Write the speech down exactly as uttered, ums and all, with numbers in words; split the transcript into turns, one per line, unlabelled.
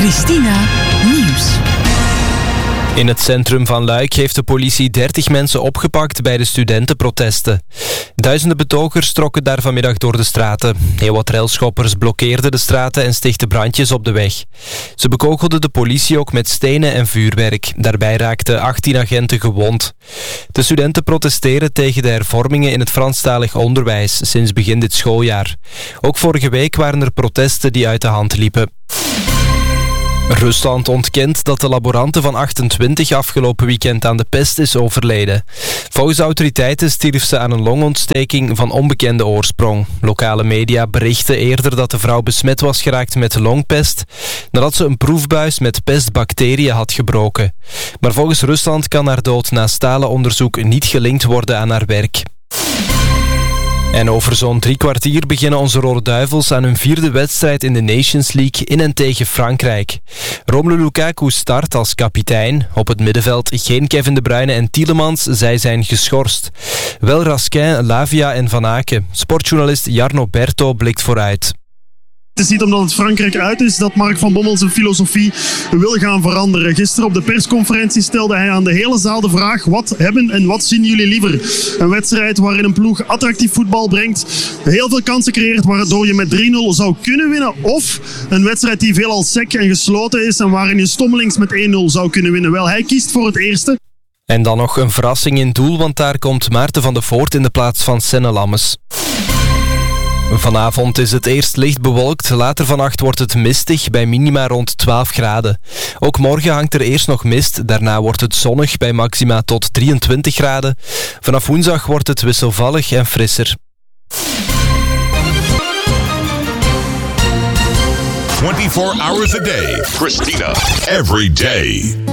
Christina Nieuws.
In het centrum van Luik heeft de politie dertig mensen opgepakt bij de studentenprotesten. Duizenden betogers trokken daar vanmiddag door de straten. Heel wat railschoppers blokkeerden de straten en stichtten brandjes op de weg. Ze bekogelden de politie ook met stenen en vuurwerk. Daarbij raakten achttien agenten gewond. De studenten protesteren tegen de hervormingen in het Franstalig onderwijs sinds begin dit schooljaar. Ook vorige week waren er protesten die uit de hand liepen. Rusland ontkent dat de laborante van achtentwintig afgelopen weekend aan de pest is overleden. Volgens de autoriteiten stierf ze aan een longontsteking van onbekende oorsprong. Lokale media berichten eerder dat de vrouw besmet was geraakt met longpest, nadat ze een proefbuis met pestbacteriën had gebroken. Maar volgens Rusland kan haar dood na stalen onderzoek niet gelinkt worden aan haar werk. En over zo'n drie kwartier beginnen onze Rode Duivels aan hun vierde wedstrijd in de Nations League in en tegen Frankrijk. Romelu Lukaku start als kapitein. Op het middenveld geen Kevin De Bruyne en Tielemans, zij zijn geschorst. Wel Raskin, Lavia en Van Aken. Sportjournalist Jarno Berto blikt vooruit.
Het is niet omdat het Frankrijk uit is dat Mark van Bommel zijn filosofie wil gaan veranderen. Gisteren op de persconferentie stelde hij aan de hele zaal de vraag: wat hebben en wat zien jullie liever? Een wedstrijd waarin een ploeg attractief voetbal brengt, heel veel kansen creëert waardoor je met drie nul zou kunnen winnen, of een wedstrijd die veelal sec en gesloten is en waarin je stommelings met één nul zou kunnen winnen. Wel, hij kiest voor het eerste.
En dan nog een verrassing in doel, want daar komt Maarten van de Voort in de plaats van Senne Lammes. Vanavond is het eerst licht bewolkt, later vannacht wordt het mistig bij minima rond twaalf graden. Ook morgen hangt er eerst nog mist, daarna wordt het zonnig bij maxima tot drieëntwintig graden. Vanaf woensdag wordt het wisselvallig en frisser.
twenty-four hours a day. Christina. Every day.